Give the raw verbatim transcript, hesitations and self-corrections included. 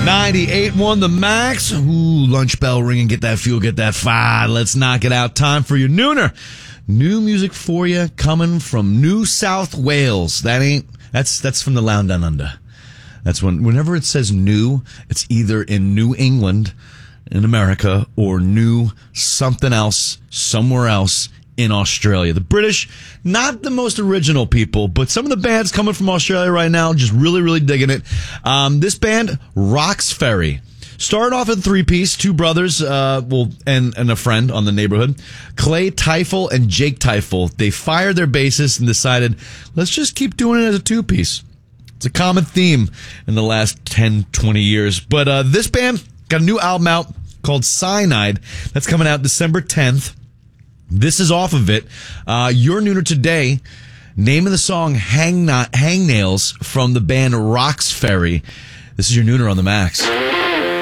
ninety-eight one The Max. Ooh, lunch bell ring and get that fuel, get that fire. Let's knock it out. Time for your nooner. New music for you coming from New South Wales. That ain't, that's, that's from the Lounge Down Under. That's when, whenever it says new, it's either in New England, in America, or new something else, somewhere else in Australia. The British, not the most original people, but some of the bands coming from Australia right now, just really, really digging it. Um, this band, Rocks Ferry. Started off as a three-piece, two brothers, uh, well, and, and a friend on the neighborhood. Clay Teifel and Jake Teifel. They fired their bassist and decided, let's just keep doing it as a two-piece. It's a common theme in the last ten, twenty years. But uh, this band got a new album out called Cyanide. That's coming out December tenth. This is off of it. Uh, your nooner today, name of the song Hang, Not, Hang Nails from the band Rocks Ferry. This is your nooner on the Max.